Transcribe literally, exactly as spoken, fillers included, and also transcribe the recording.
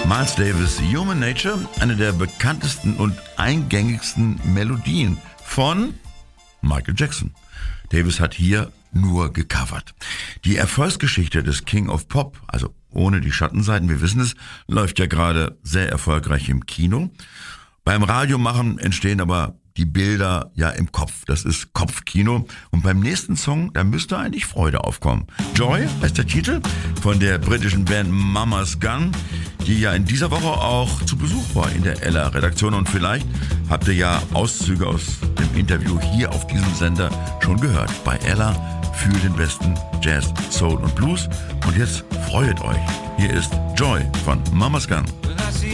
Miles Davis, Human Nature, eine der bekanntesten und eingängigsten Melodien von Michael Jackson. Davis hat hier nur gecovert. Die Erfolgsgeschichte des King of Pop, also ohne die Schattenseiten, wir wissen es, läuft ja gerade sehr erfolgreich im Kino. Beim Radiomachen entstehen aber die Bilder ja im Kopf. Das ist Kopfkino. Und beim nächsten Song, da müsste eigentlich Freude aufkommen. Joy heißt der Titel von der britischen Band Mama's Gun, die ja in dieser Woche auch zu Besuch war in der Ella-Redaktion. Und vielleicht habt ihr ja Auszüge aus dem Interview hier auf diesem Sender schon gehört. Bei Ella für den besten Jazz, Soul und Blues. Und jetzt freut euch. Hier ist Joy von Mama's Gun.